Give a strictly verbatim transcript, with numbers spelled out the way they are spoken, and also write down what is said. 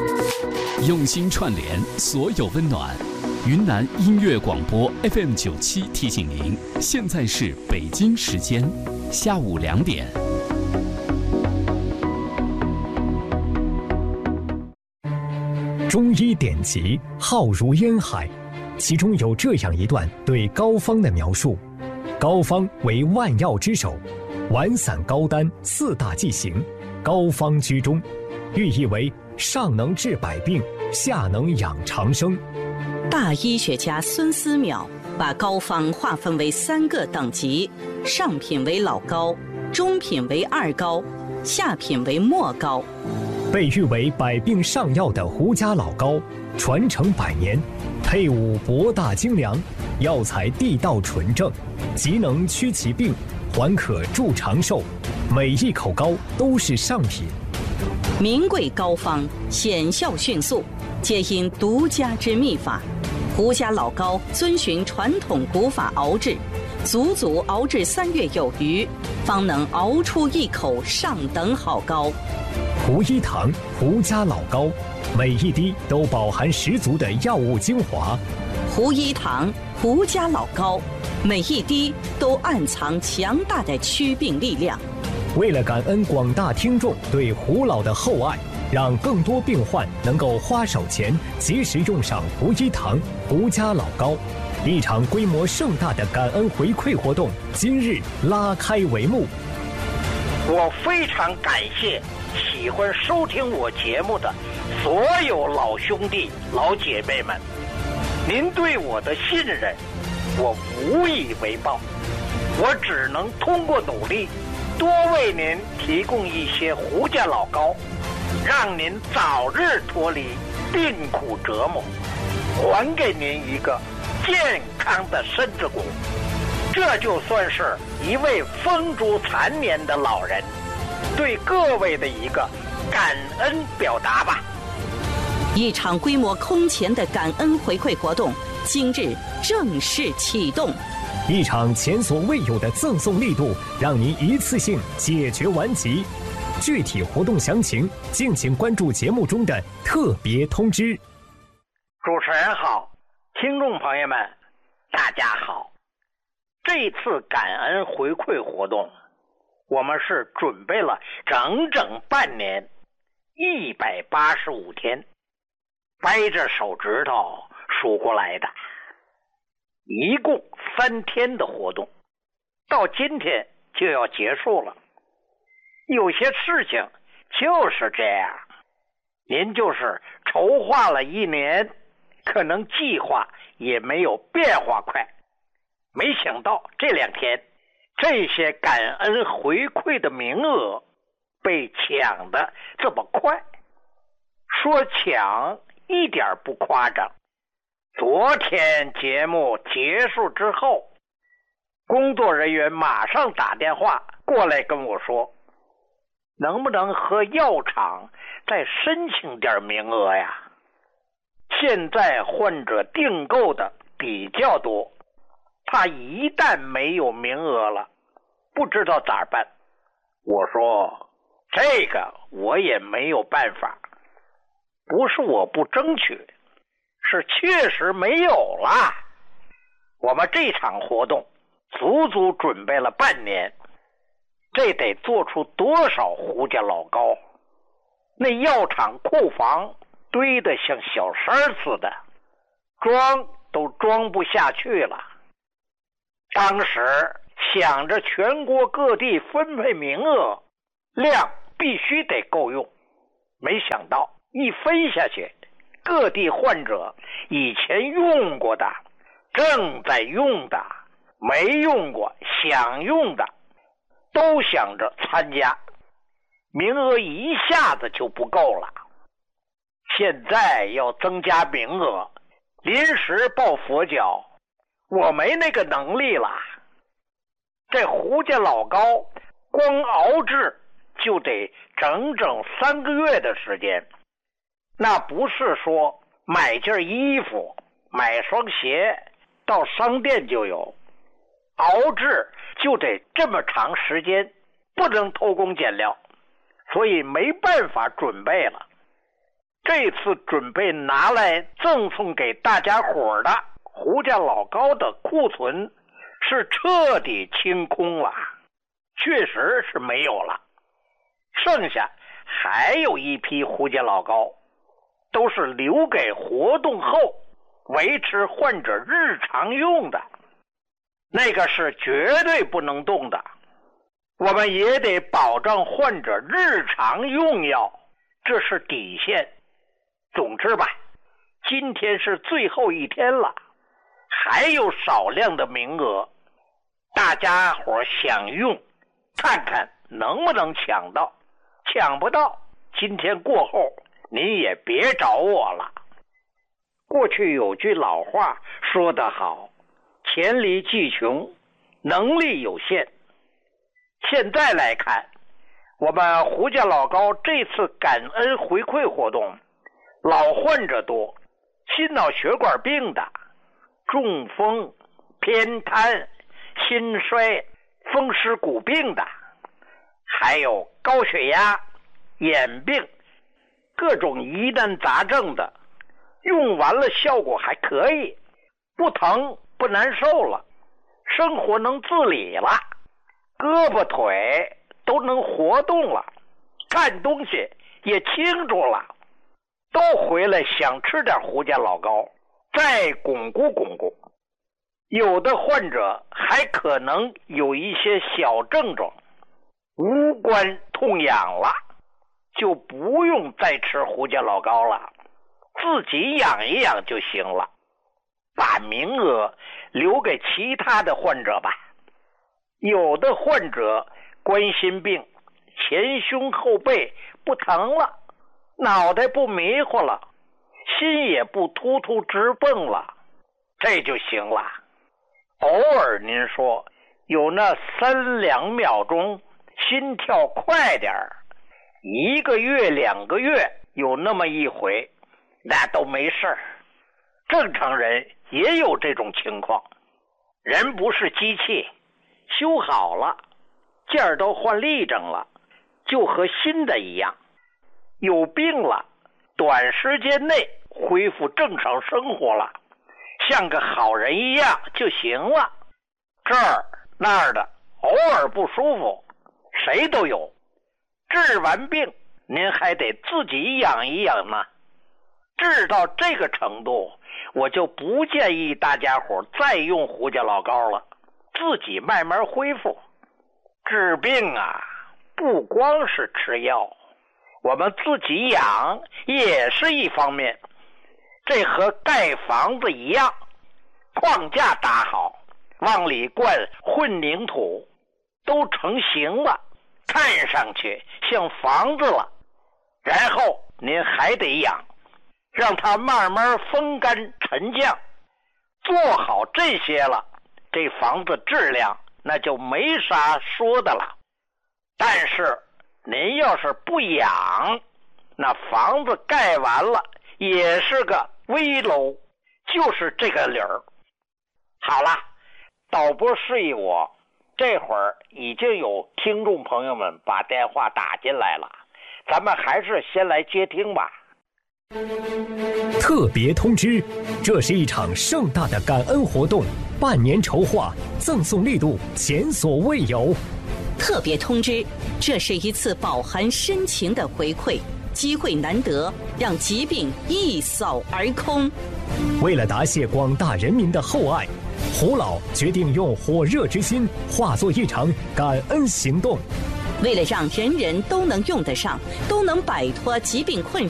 用心串联所有温暖。云南音乐广播 F M 九七提醒您，现在是北京时间下午两点。 中医典籍浩如烟海，其中有这样一段对膏方的描述：膏方为万药之首，丸散膏丹四大剂型，膏方居中，寓意为上能治百病，下能养长生。 大医学家孙思邈把膏方划分为三个等级，上品为老膏，中品为二膏，下品为末膏。 被誉为百病上药的胡家老膏，传承百年，配伍博大精良，药材地道纯正，即能驱其病，还可助长寿，每一口膏都是上品。 名贵膏方显效迅速，皆因独家之秘法。胡家老膏遵循传统古法熬制，足足熬制三月有余，方能熬出一口上等好膏。 胡医堂胡家老膏，每一滴都饱含十足的药物精华。 胡医堂胡家老膏，每一滴都暗藏强大的驱病力量。 为了感恩广大听众对胡老的厚爱，让更多病患能够花少钱及时用上胡医堂胡家老膏，一场规模盛大的感恩回馈活动今日拉开帷幕。 我非常感谢喜欢收听我节目的所有老兄弟老姐妹们，您对我的信任我无以为报，我只能通过努力多为您提供一些胡家老膏，让您早日脱离病苦折磨，还给您一个健康的身子骨。这就算是一位风烛残年的老人对各位的一个感恩表达吧。 一场规模空前的感恩回馈活动今日正式启动， 一场前所未有的赠送力度，让您一次性解决顽疾。具体活动详情，敬请关注节目中的特别通知。 主持人好，听众朋友们，大家好。这次感恩回馈活动，我们是准备了整整半年，一百八十五天，掰着手指头数过来的，一共三天的活动，到今天就要结束了。有些事情就是这样，您就是筹划了一年，可能计划也没有变化快。没想到这两天，这些感恩回馈的名额被抢得这么快。说抢一点不夸张。昨天节目结束之后，工作人员马上打电话过来跟我说，能不能和药厂再申请点名额呀？现在患者订购的比较多，他一旦没有名额了，不知道咋办。我说这个我也没有办法，不是我不争取，是确实没有了。我们这场活动足足准备了半年，这得做出多少胡家老膏？那药厂库房堆得像小山似的，装都装不下去了。当时想着全国各地分配名额，量必须得够用，没想到一分下去，各地患者以前用过的、正在用的、没用过、想用的，都想着参加，名额一下子就不够了。现在要增加名额，临时抱佛脚，我没那个能力了。这胡家老膏光熬制就得整整三个月的时间，那不是说买件衣服、买双鞋到商店就有，熬制就得这么长时间，不能偷工减料，所以没办法准备了。这这次准备拿来赠送给大家伙的胡家老高的库存是彻底清空了，确实是没有了。剩下还有一批胡家老高，都是留给活动后维持患者日常用的，那个是绝对不能动的。我们也得保证患者日常用药，这是底线。总之吧，今天是最后一天了，还有少量的名额，大家伙想用，看看能不能抢到。抢不到，今天过后您也别找我了。过去有句老话说得好，黔驴技穷，能力有限。现在来看，我们胡家老高这次感恩回馈活动，老患者多，心脑血管病的、中风、偏瘫、心衰、风湿骨病的，还有高血压、眼病，各种疑难杂症的，用完了效果还可以，不疼不难受了，生活能自理了，胳膊腿都能活动了，看东西也清楚了，都回来想吃点胡家老高，再巩固巩固。有的患者还可能有一些小症状，无关痛痒了，就不用再吃胡家老高了，自己养一养就行了，把名额留给其他的患者吧。有的患者冠心病，前胸后背不疼了，脑袋不迷糊了，心也不突突直蹦了，这就行了。偶尔您说有那三两秒钟心跳快点儿，一个月两个月有那么一回，那都没事儿。正常人也有这种情况，人不是机器，修好了件儿都换立正了，就和新的一样。有病了，短时间内恢复正常生活了，像个好人一样就行了。这儿那儿的偶尔不舒服，谁都有。治完病您还得自己养一养呢。治到这个程度，我就不建议大家伙再用胡家老高了，自己慢慢恢复。治病啊，不光是吃药，我们自己养也是一方面。这和盖房子一样，框架打好，往里灌混凝土，都成型了，看上去像房子了，然后您还得养，让它慢慢风干沉降。做好这些了，这房子质量那就没啥说的了。但是您要是不养，那房子盖完了也是个危楼，就是这个理儿。好了，导播示意我，这会儿已经有听众朋友们把电话打进来了，咱们还是先来接听吧。 特别通知，这是一场盛大的感恩活动，半年筹划，赠送力度前所未有。 特别通知，这是一次饱含深情的回馈，机会难得，让疾病一扫而空。 为了答谢广大人民的厚爱，胡老决定用火热之心化作一场感恩行动。 为了让人人都能用得上，都能摆脱疾病困扰，